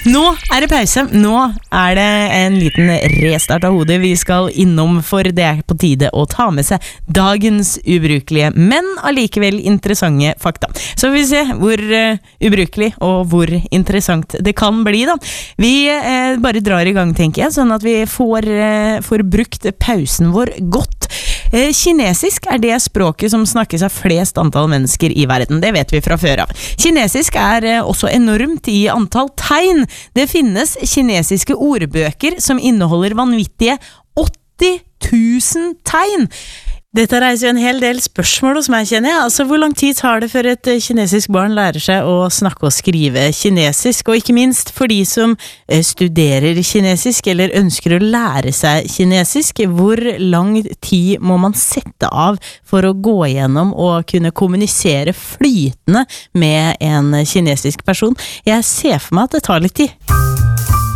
Nå det pause, nå det en liten restart av hodet vi skal innom, for det på tide å ta med seg dagens ubrukelige, men allikevel interessante fakta. Så vi ser hvor ubrukelig og hvor interessant det kan bli da. Vi bare drar i gang, tenker jeg, sånn at vi får brukt pausen vår godt. Kinesisk det språket som snakkes av flest antall mennesker i verden, det vet vi fra før av. Kinesisk også enormt i antall tegn. Det finnes kinesiske ordbøker som inneholder vanvittige 80 000 tegn. Dette reiser jo en hel del spørsmål hos meg, kjenner jeg. Altså, hvor lang tid tar det før et kinesisk barn lærer seg å snakke og skrive kinesisk? Og ikke minst for de som studerer kinesisk eller ønsker å lære seg kinesisk, hvor lang tid må man sette av for å gå gjennom og kunne kommunisere flytende med en kinesisk person? Jeg ser for meg at det tar litt tid.